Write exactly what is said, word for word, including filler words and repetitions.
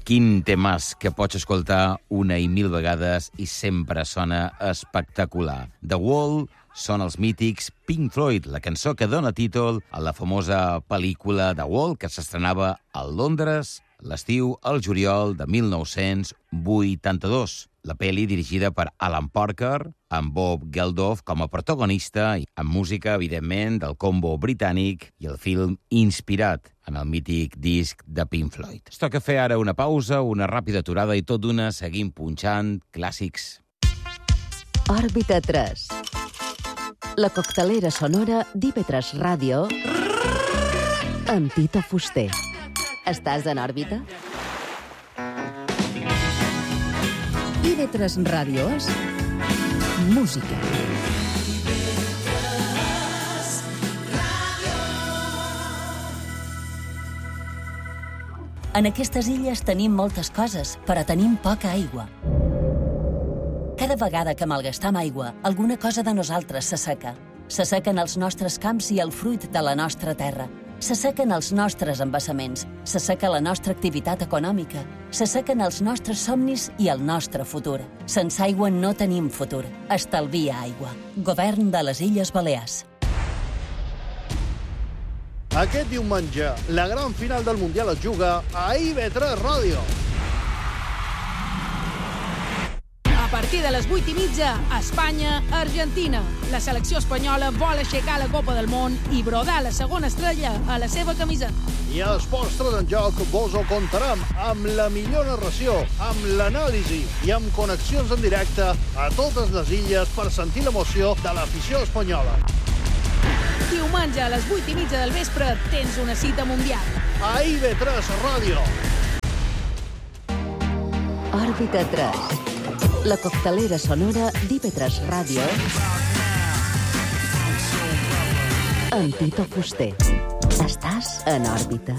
Quin temes que pots escoltar una i mil vegades i sempre sona espectacular. The Wall són els mítics Pink Floyd, la cançó que dona títol a la famosa pel·lícula The Wall, que s'estrenava a Londres l'estiu al juliol de mil nou-cents vuitanta-dos. La pel·li dirigida per Alan Parker, amb Bob Geldof com a protagonista, amb música, evidentment, del combo britànic, i el film inspirat en el mític disc de Pink Floyd. Es toca fer ara una pausa, una ràpida aturada, i tot d'una seguim punxant clàssics. Òrbita tres. La coctelera sonora d'I V tres Ràdio amb Tito Fuster. Estàs en òrbita? I V tres Ràdio és música. En aquestes illes tenim moltes coses, però tenim poca aigua. Cada vegada que malgastam aigua, alguna cosa de nosaltres s'asseca. S'assequen els nostres camps i el fruit de la nostra terra. S'assequen els nostres embassaments, s'asseca la nostra activitat econòmica, s'assequen els nostres somnis i el nostre futur. Sense aigua no tenim futur. Estalvia aigua. Govern de les Illes Balears. Aquest diumenge, la gran final del Mundial es juga a I V tres Ràdio. A partir de les vuit i mitja, Espanya-Argentina. La selecció espanyola vol aixecar la Copa del Món i brodar la segona estrella a la seva camiseta. I a Esports tres en Joc vos ho contarem amb la millor narració, amb l'anàlisi i amb connexions en directe a totes les illes per sentir l'emoció de l'afició espanyola. Diumenge a les vuit i mitja del vespre tens una cita mundial. A I V tres Ràdio. Òrbita tres. La coctelera sonora d'I V tres Ràdio amb Tito Fuster. Estàs en òrbita.